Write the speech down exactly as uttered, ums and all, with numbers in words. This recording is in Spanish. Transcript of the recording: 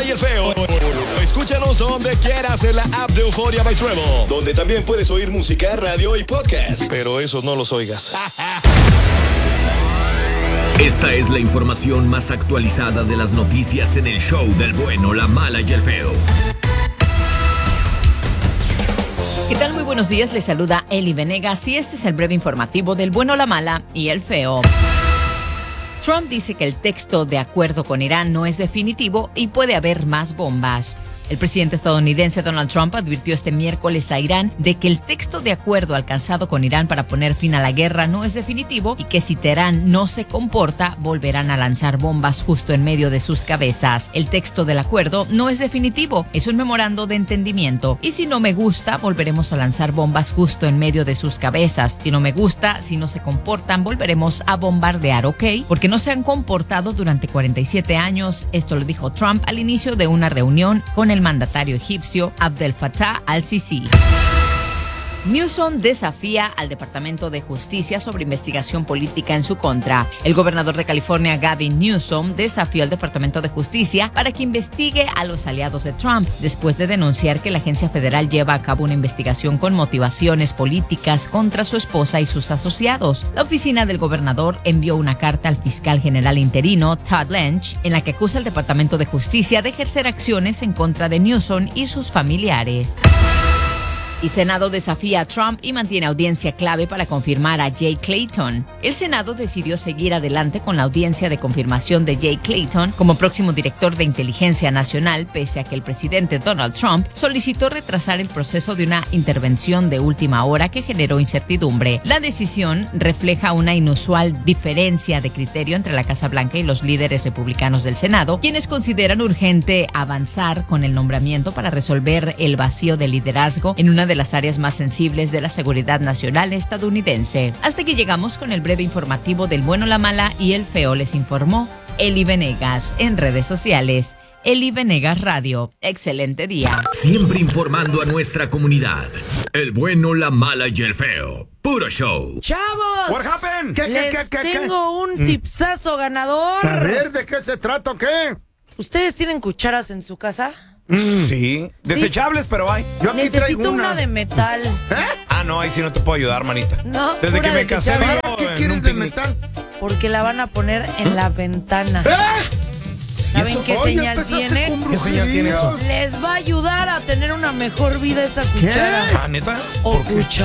y el Feo. Escúchanos donde quieras en la app de Euforia by Treble, donde también puedes oír música, radio y podcast. Pero esos no los oigas. Esta es la información más actualizada de las noticias en el show del bueno, la mala y el feo. ¿Qué tal? Muy buenos días, les saluda Eli Venegas y este es el breve informativo del bueno, la mala y el feo. Trump dice que el texto de acuerdo con Irán no es definitivo y puede haber más bombas. El presidente estadounidense Donald Trump advirtió este miércoles a Irán de que el texto de acuerdo alcanzado con Irán para poner fin a la guerra no es definitivo y que si Teherán no se comporta, volverán a lanzar bombas justo en medio de sus cabezas. El texto del acuerdo no es definitivo, es un memorando de entendimiento. Y si no me gusta, volveremos a lanzar bombas justo en medio de sus cabezas. Si no me gusta, si no se comportan, volveremos a bombardear, ¿ok? Porque no se han comportado durante cuarenta y siete años. Esto lo dijo Trump al inicio de una reunión con el el mandatario egipcio Abdel Fattah al-Sisi. Newsom desafía al Departamento de Justicia sobre investigación política en su contra. El gobernador de California, Gavin Newsom, desafió al Departamento de Justicia para que investigue a los aliados de Trump, después de denunciar que la agencia federal lleva a cabo una investigación con motivaciones políticas contra su esposa y sus asociados. La oficina del gobernador envió una carta al fiscal general interino, Todd Lynch, en la que acusa al Departamento de Justicia de ejercer acciones en contra de Newsom y sus familiares. Y Senado desafía a Trump y mantiene audiencia clave para confirmar a Jay Clayton. El Senado decidió seguir adelante con la audiencia de confirmación de Jay Clayton como próximo director de Inteligencia Nacional, pese a que el presidente Donald Trump solicitó retrasar el proceso de una intervención de última hora que generó incertidumbre. La decisión refleja una inusual diferencia de criterio entre la Casa Blanca y los líderes republicanos del Senado, quienes consideran urgente avanzar con el nombramiento para resolver el vacío de liderazgo en una de las áreas más sensibles de la seguridad nacional estadounidense. Hasta que llegamos con el breve informativo del bueno, la mala y el feo, les informó Eli Venegas. En redes sociales, Eli Venegas Radio. Excelente día. Siempre informando a nuestra comunidad. El bueno, la mala y el feo. Puro show. ¡Chavos! What happened? ¿Qué, Les qué, qué, qué, tengo qué? un tipsazo ganador. A ver, ¿de qué se trata o qué? ¿Ustedes tienen cucharas en su casa? Mm. Sí, desechables, sí. Pero hay. Yo aquí Necesito traigo una. una de metal. ¿Eh? Ah, no, ahí sí no te puedo ayudar, manita. No, desde que me casé. ¿Qué quieres de metal? Porque la van a poner en ¿Eh? la ventana. ¿Eh? ¿Saben qué Oye, señal tiene? ¿Qué señal tiene eso? Les va a ayudar a tener una mejor vida esa cuchara. ¿Ah, neta? O cuchara.